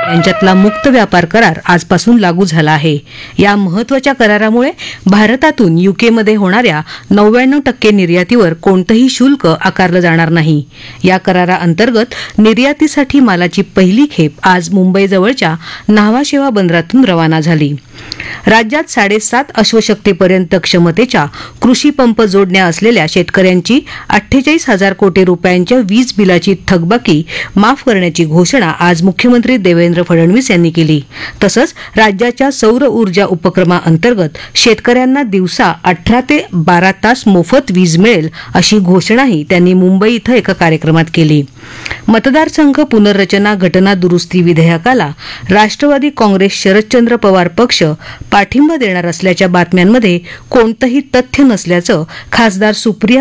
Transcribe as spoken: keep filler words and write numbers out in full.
यांच्यातला मुक्त व्यापार करार आजपासून लागू झाला आहे. या महत्वाच्या करारामुळे भारतातून युकेमध्ये होणाऱ्या नव्याण्णव टक्के निर्यातीवर कोणतंही शुल्क आकारलं जाणार नाही. या कराराअंतर्गत निर्यातीसाठी मालाची पहिली खेप आज मुंबईजवळच्या न्हावाशेवा बंदरातून रवाना झाली. राज्यात साडेसात अश्वशक्तीपर्यंत क्षमतेच्या कृषी पंप जोडण्या असलेल्या शेतकऱ्यांची अठ्ठेचाळीस हजार कोटी रुपयांच्या वीज बिलाची थकबाकी माफ करण्याची घोषणा आज मुख्यमंत्री देवेंद्र फडणवीस यांनी केली. तसंच राज्याच्या सौर ऊर्जा उपक्रमाअंतर्गत शेतकऱ्यांना दिवसा अठरा ते बारा तास मोफत वीज मिळेल अशी घोषणाही त्यांनी मुंबई इथं एका कार्यक्रमात केली. मतदारसंघ पुनर्रचना घटना दुरुस्ती विधेयकाला राष्ट्रवादी काँग्रेस शरदचंद्र पवार पक्ष पाठिंबा देणार असल्याच्या बातम्यांमध्ये कोणतंही तथ्य नसल्याचं खासदार सुप्रिया